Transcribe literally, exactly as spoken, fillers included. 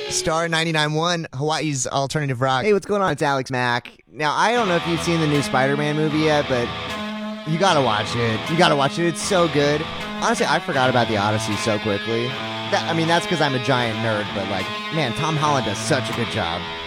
Star ninety-nine point one, Hawaii's alternative rock. Hey, what's going on? It's Alex Mack. Now, I don't know if you've seen the new Spider-Man movie yet, but you gotta watch it. You gotta watch it. It's so good. Honestly, I forgot about the Odyssey so quickly. That, I mean, that's because I'm a giant nerd, but like, man, Tom Holland does such a good job.